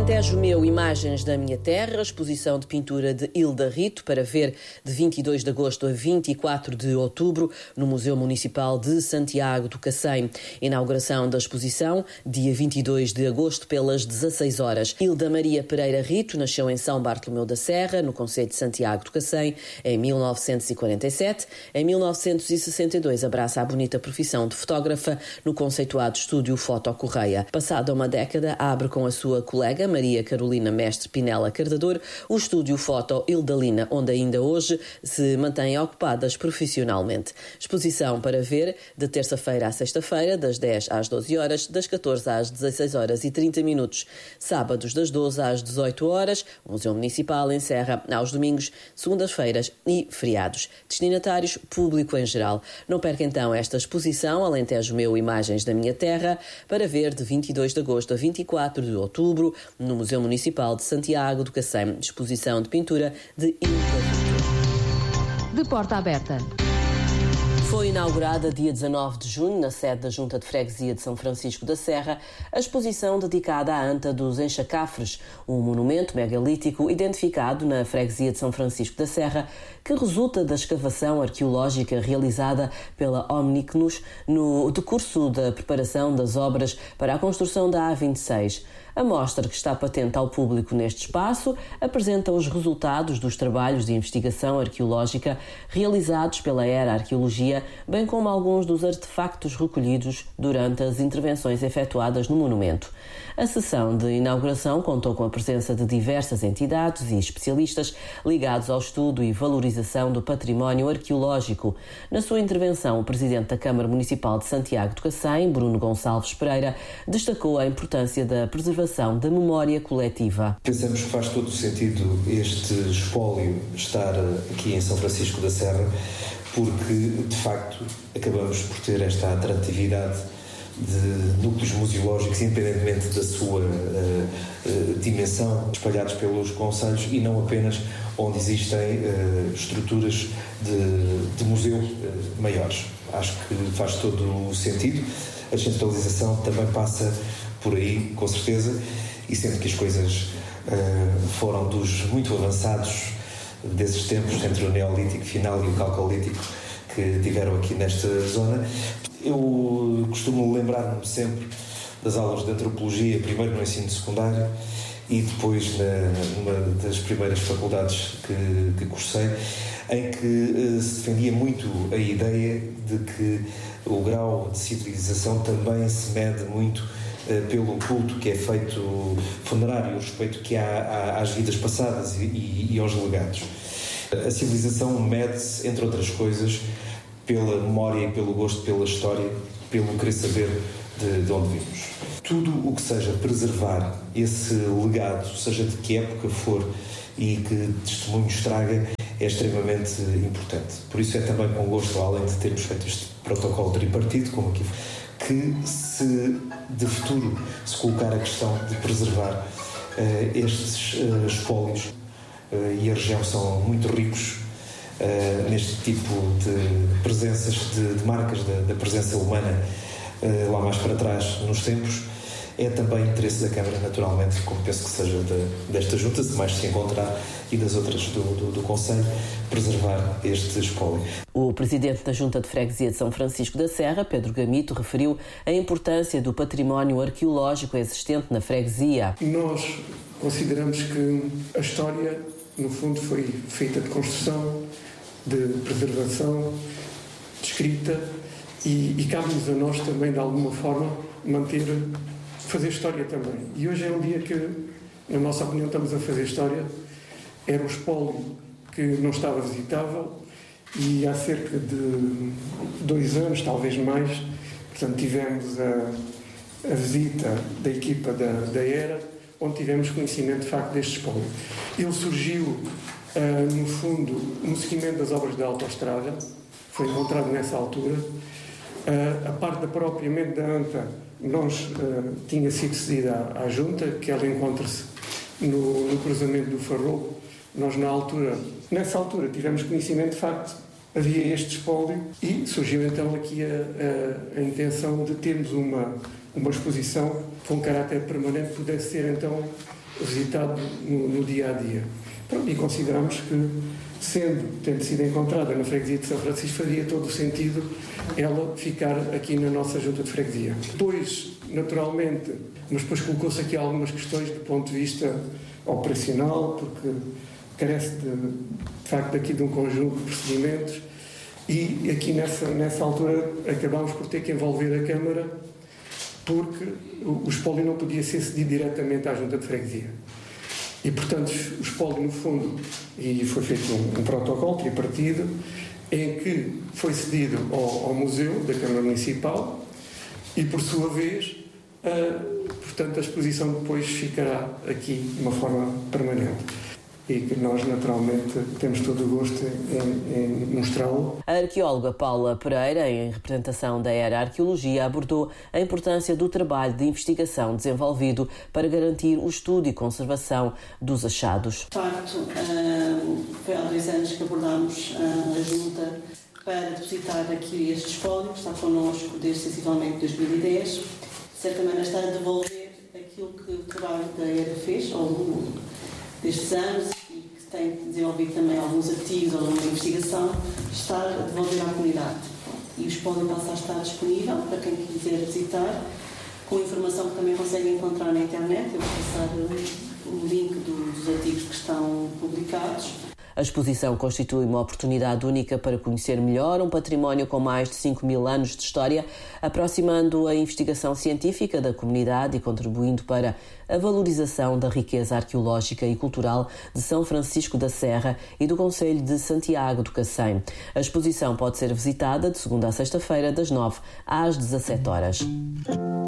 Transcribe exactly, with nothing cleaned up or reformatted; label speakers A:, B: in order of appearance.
A: Alentejo Meu, imagens da minha terra, exposição de pintura de Hilda Rito para ver de vinte e dois de agosto a vinte e quatro de outubro no Museu Municipal de Santiago do Cacém. Inauguração da exposição, dia vinte e dois de agosto, pelas dezasseis horas. Hilda Maria Pereira Rito nasceu em São Bartolomeu da Serra, no concelho de Santiago do Cacém, em mil novecentos e quarenta e sete. Em mil novecentos e sessenta e dois, abraça a bonita profissão de fotógrafa no conceituado estúdio Foto Correia. Passada uma década, abre com a sua colega Maria Carolina Mestre Pinela Cardador o estúdio Foto Hildalina, onde ainda hoje se mantêm ocupadas profissionalmente. Exposição para ver de terça-feira à sexta-feira, das dez às doze horas, das catorze às dezasseis horas e trinta minutos. Sábados das doze às dezoito horas, o Museu Municipal encerra aos domingos, segundas-feiras e feriados. Destinatários, público em geral. Não perca então esta exposição Alentejo Meu, imagens da minha terra, para ver de vinte e dois de agosto a vinte e quatro de outubro no Museu Municipal de Santiago do Cacém. Exposição de pintura de Hilda.
B: De porta aberta.
A: Foi inaugurada dia dezanove de junho, na sede da Junta de Freguesia de São Francisco da Serra, a exposição dedicada à anta dos Enxacafres, um monumento megalítico identificado na Freguesia de São Francisco da Serra, que resulta da escavação arqueológica realizada pela Omnicnus no decurso da preparação das obras para a construção da A vinte e seis. A mostra, que está patente ao público neste espaço, apresenta os resultados dos trabalhos de investigação arqueológica realizados pela Era Arqueologia, bem como alguns dos artefactos recolhidos durante as intervenções efetuadas no monumento. A sessão de inauguração contou com a presença de diversas entidades e especialistas ligados ao estudo e valorização do património arqueológico. Na sua intervenção, o Presidente da Câmara Municipal de Santiago do Cacém, Bruno Gonçalves Pereira, destacou a importância da preservação da memória coletiva.
C: Pensamos que faz todo o sentido este espólio estar aqui em São Francisco da Serra, porque, de facto, acabamos por ter esta atratividade de núcleos museológicos, independentemente da sua uh, uh, dimensão, espalhados pelos concelhos e não apenas onde existem uh, estruturas de, de museu uh, maiores. Acho que faz todo o sentido. A descentralização também passa por aí, com certeza, e sendo que as coisas uh, foram dos muito avançados desses tempos, entre o Neolítico final e o Calcolítico, que tiveram aqui nesta zona. Eu costumo lembrar-me sempre das aulas de antropologia, primeiro no ensino secundário e depois na, numa das primeiras faculdades que, que cursei, em que uh, se defendia muito a ideia de que o grau de civilização também se mede muito uh, pelo culto que é feito funerário, o respeito que há, há às vidas passadas e, e, e aos legados. A civilização mede-se, entre outras coisas, pela memória e pelo gosto pela história, pelo querer saber de, de onde vimos. Tudo o que seja preservar esse legado, seja de que época for e que testemunhos traga, é extremamente importante. Por isso é também com gosto, além de termos feito este protocolo tripartido, como aqui, que se de futuro se colocar a questão de preservar uh, estes uh, espólios, uh, e a região são muito ricos Uh, neste tipo de presenças, de, de marcas da, da presença humana uh, lá mais para trás nos tempos, é também interesse da Câmara, naturalmente, como penso que seja de, desta junta, se mais se encontrar, e das outras do, do, do Conselho, preservar este espólio.
A: O Presidente da Junta de Freguesia de São Francisco da Serra, Pedro Gamito, referiu a importância do património arqueológico existente na freguesia.
D: Nós consideramos que a história, no fundo, foi feita de construção, de preservação, de escrita, e, e cabe-nos a nós também, de alguma forma, manter, fazer história também. E hoje é um dia que, na nossa opinião, estamos a fazer história. Era um espólio que não estava visitável e há cerca de dois anos, talvez mais, portanto, tivemos a, a visita da equipa da, da Era, onde tivemos conhecimento, de facto, deste espólio. Ele surgiu Uh, no fundo, no seguimento das obras da autoestrada, foi encontrado nessa altura. Uh, a parte da propriamente da anta, nós uh, tinha sido cedida à, à Junta, que ela encontra-se no, no cruzamento do Farroco. Nós, na altura, nessa altura, tivemos conhecimento, de facto, havia este espólio e surgiu então aqui a, a, a intenção de termos uma uma exposição com caráter permanente pudesse ser então visitado no, no dia a dia. Pronto, e consideramos que, sendo, tendo sido encontrada na freguesia de São Francisco, faria todo o sentido ela ficar aqui na nossa junta de freguesia. Depois, naturalmente, mas depois colocou-se aqui algumas questões do ponto de vista operacional, porque carece de, de facto aqui de um conjunto de procedimentos, e aqui nessa, nessa altura acabámos por ter que envolver a Câmara, porque o, o espólio não podia ser cedido diretamente à junta de freguesia. E, portanto, o espólio, no fundo, e foi feito um, um protocolo tripartido, em que foi cedido ao, ao Museu da Câmara Municipal e, por sua vez, a, portanto, a exposição depois ficará aqui de uma forma permanente. E que nós, naturalmente, temos todo o gosto em, em mostrá-lo.
A: A arqueóloga Paula Pereira, em representação da Era Arqueologia, abordou a importância do trabalho de investigação desenvolvido para garantir o estudo e conservação dos achados.
B: De facto, foi há dois anos que abordámos a Junta para depositar aqui este espólio, que está connosco desde sensivelmente dois mil e dez. De certa maneira, está a devolver aquilo que o trabalho da Era fez ao longo destes anos, e que tem desenvolvido também alguns artigos ao longo da investigação, está a devolver à comunidade. E o espólio passa a estar disponível para quem quiser visitar, com informação que também consegue encontrar na internet. Eu vou passar o link dos artigos que estão publicados.
A: A exposição constitui uma oportunidade única para conhecer melhor um património com mais de cinco mil anos de história, aproximando a investigação científica da comunidade e contribuindo para a valorização da riqueza arqueológica e cultural de São Francisco da Serra e do concelho de Santiago do Cacém. A exposição pode ser visitada de segunda a sexta-feira, das nove às dezassete horas.